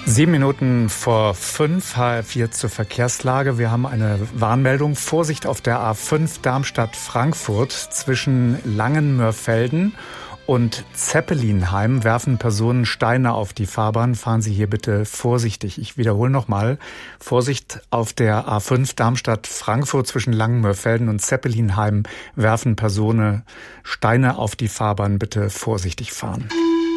7 Minuten vor 5, HR4 zur Verkehrslage. Wir haben eine Warnmeldung. Vorsicht auf der A5 Darmstadt-Frankfurt zwischen Langenmörfelden und Zeppelinheim werfen Personen Steine auf die Fahrbahn. Fahren Sie hier bitte vorsichtig. Ich wiederhole nochmal. Vorsicht auf der A5 Darmstadt-Frankfurt zwischen Langenmörfelden und Zeppelinheim werfen Personen Steine auf die Fahrbahn. Bitte vorsichtig fahren.